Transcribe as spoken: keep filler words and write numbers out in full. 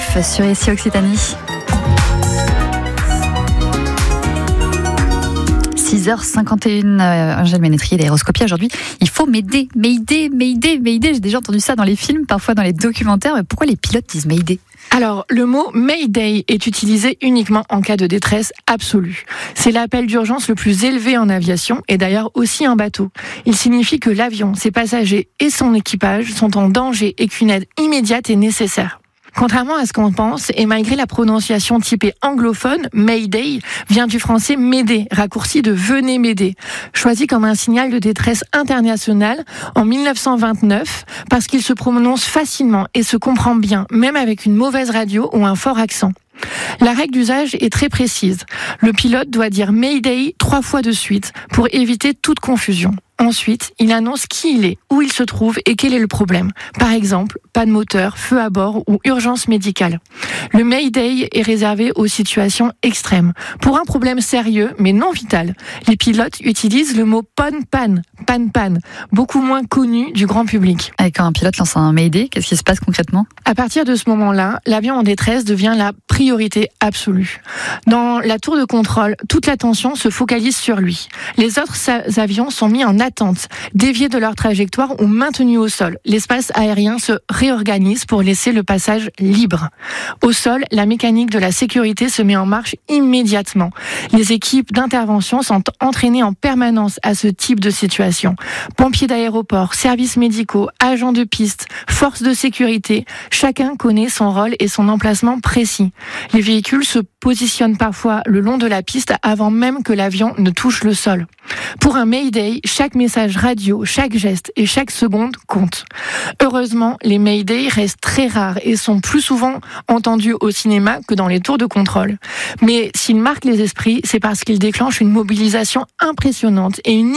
Cliff sur I C Occitanie. six heures cinquante et une, euh, Angèle Ménétry, l'aéroscopie aujourd'hui. Il faut m'aider, m'aider, m'aider, m'aider. J'ai déjà entendu ça dans les films, parfois dans les documentaires. Mais pourquoi les pilotes disent m'aider ? Alors, le mot Mayday est utilisé uniquement en cas de détresse absolue. C'est l'appel d'urgence le plus élevé en aviation et d'ailleurs aussi en bateau. Il signifie que l'avion, ses passagers et son équipage sont en danger et qu'une aide immédiate est nécessaire. Contrairement à ce qu'on pense, et malgré la prononciation typée anglophone, Mayday vient du français m'aider, raccourci de venez m'aider, choisi comme un signal de détresse internationale en dix-neuf cent vingt-neuf parce qu'il se prononce facilement et se comprend bien, même avec une mauvaise radio ou un fort accent. La règle d'usage est très précise. Le pilote doit dire Mayday trois fois de suite pour éviter toute confusion. Ensuite, il annonce qui il est, où il se trouve et quel est le problème. Par exemple, panne moteur, feu à bord ou urgence médicale. Le Mayday est réservé aux situations extrêmes. Pour un problème sérieux, mais non vital, les pilotes utilisent le mot panne-panne, panne-panne, beaucoup moins connu du grand public. Et quand un pilote lance un Mayday, qu'est-ce qui se passe concrètement ? À partir de ce moment-là, l'avion en détresse devient la priorité absolue. Dans la tour de contrôle, toute l'attention se focalise sur lui. Les autres avions sont mis en attente, déviés de leur trajectoire ou maintenus au sol. L'espace aérien se réorganise pour laisser le passage libre. Au sol, la mécanique de la sécurité se met en marche immédiatement. Les équipes d'intervention sont entraînées en permanence à ce type de situation. Pompiers d'aéroport, services médicaux, agents de piste, forces de sécurité, chacun connaît son rôle et son emplacement précis. Les véhicules se positionnent parfois le long de la piste avant même que l'avion ne touche le sol. Pour un Mayday, chaque message radio, chaque geste et chaque seconde compte. Heureusement, les Mayday restent très rares et sont plus souvent entendus au cinéma que dans les tours de contrôle. Mais s'ils marquent les esprits, c'est parce qu'ils déclenchent une mobilisation impressionnante et une